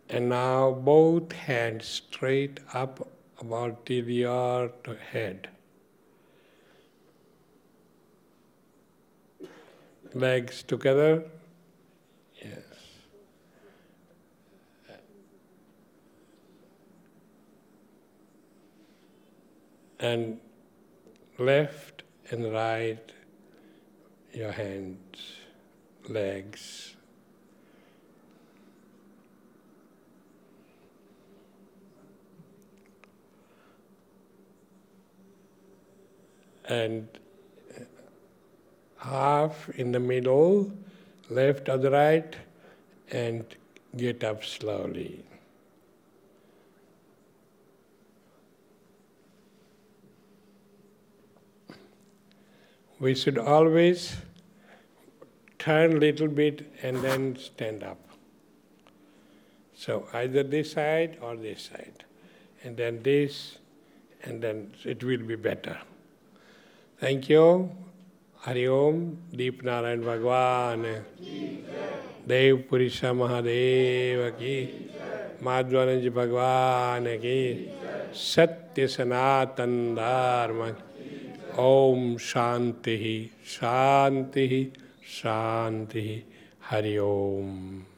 And now both hands straight up about till your head. Legs together. Yes. And left and right, your hands, legs. And half in the middle, left or the right, and get up slowly. We should always turn a little bit and then stand up. So either this side or this side. And then this, and then it will be better. Thank you. Hari Om, Deep Narayan Bhagwan, Dev Purusha Mahadeva ki, Madhvananji Bhagwan ki, Satya Sanatan Dharma ki. Om Shanti, Shanti, Shanti, Hari Om.